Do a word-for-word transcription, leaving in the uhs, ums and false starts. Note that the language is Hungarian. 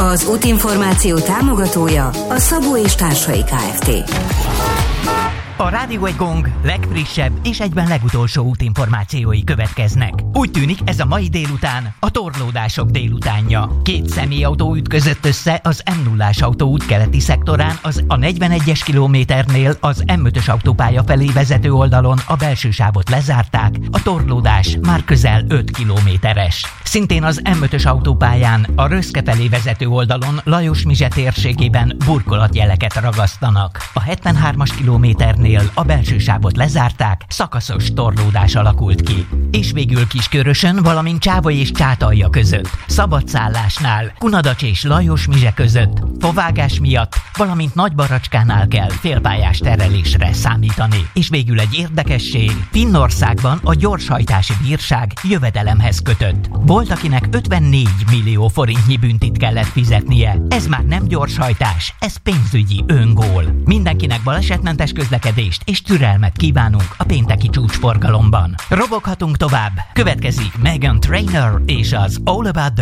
Az útinformáció támogatója a Szabó és Társai Kft. A Rádió egy Gong legfrissebb és egyben legutolsó útinformációi következnek. Úgy tűnik, ez a mai délután a torlódások délutánja. Két személyautó ütközött össze az em nullás autóút keleti szektorán, az a negyvenegyes kilométernél az em ötös autópálya felé vezető oldalon a belső sávot lezárták, a torlódás már közel öt kilométeres. Szintén az em ötös autópályán a Röszke felé vezető oldalon Lajos-Mizse térségében burkolatjeleket ragasztanak. A hetvenhármas kilométernél a belső sávot lezárták, szakaszos torlódás alakult ki. És végül Kiskörösön, valamint Csávai és Csátalja között, szabadszállásnál, Kunadacs és Lajos-Mizse között, fovágás miatt, valamint Nagybaracskánál kell félpályás terelésre számítani. És végül egy érdekesség, Finnországban a gyorshajtási bírság jövedelemhez kötött. Volt, akinek ötvennégy millió forintnyi büntit kellett fizetnie. Ez már nem gyorshajtás, ez pénzügyi öngól. Mindenkinek balesetmentes közlekedést és türelmet kívánunk a pénteki csúcsforgalomban. Roboghatunk tovább. Következik Meghan Trainor és az All About the